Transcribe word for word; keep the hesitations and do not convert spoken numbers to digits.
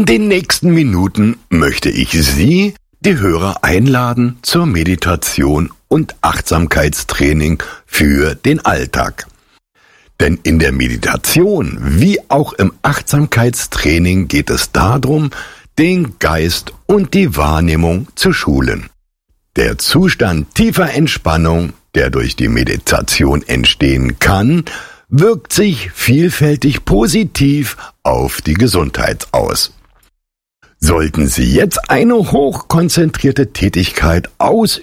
In den nächsten Minuten möchte ich Sie, die Hörer, einladen zur Meditation und Achtsamkeitstraining für den Alltag. Denn in der Meditation wie auch im Achtsamkeitstraining geht es darum, den Geist und die Wahrnehmung zu schulen. Der Zustand tiefer Entspannung, der durch die Meditation entstehen kann, wirkt sich vielfältig positiv auf die Gesundheit aus. Sollten Sie jetzt eine hochkonzentrierte Tätigkeit ausüben,